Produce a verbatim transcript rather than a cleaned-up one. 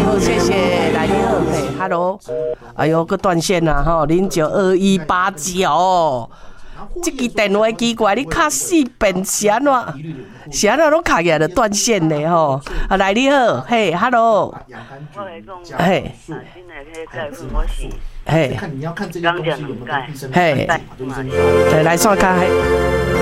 好，谢谢，来你好，嘿 ，Hello， 哎呦，个断线啦吼，零九二一八九，这支电话奇怪，你卡四遍是安怎？是安怎拢卡起来就断线呢吼？啊，来你好，嘿 ，Hello， 我来讲， 嘿， 新的迄个钙粉我是嘿， 看你要看这个刚东西有讲两钙， 没有跟医生嘿带嘛，对医生对，来刷卡。